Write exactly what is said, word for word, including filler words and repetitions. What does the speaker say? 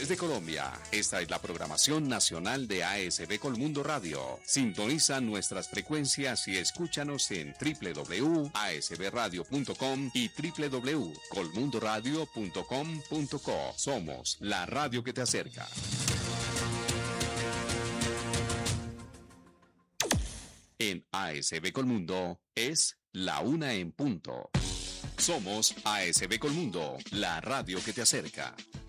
de Colombia. Esta es la programación nacional de A S B Colmundo Radio. Sintoniza nuestras frecuencias y escúchanos en doble u doble u doble u punto a s b radio punto com y doble u doble u doble u punto colmundo radio punto com punto co. Somos la radio que te acerca. En A S B Colmundo es la una en punto. Somos A S B Colmundo, la radio que te acerca.